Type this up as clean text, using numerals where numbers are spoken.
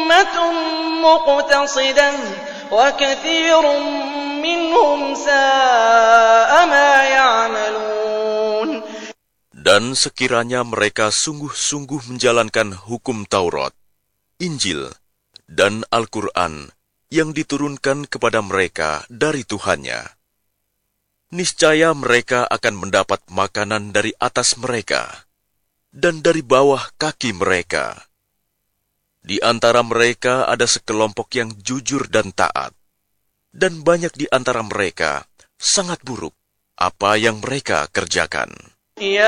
أمة مقتصدة وكثير منهم ساء ما يعملون. Dan sekiranya mereka sungguh-sungguh menjalankan hukum Taurat, Injil, dan Al-Quran yang diturunkan kepada mereka dari Tuhannya, niscaya mereka akan mendapat makanan dari atas mereka dan dari bawah kaki mereka. Di antara mereka ada sekelompok yang jujur dan taat, dan banyak di antara mereka sangat buruk apa yang mereka kerjakan.